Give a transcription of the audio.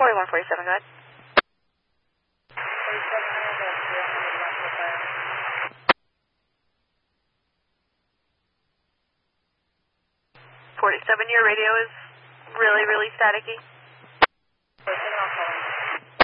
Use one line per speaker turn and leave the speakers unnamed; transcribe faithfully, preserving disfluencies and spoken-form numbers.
forty-one forty-seven, go ahead. forty-seven, your radio is really, really staticky.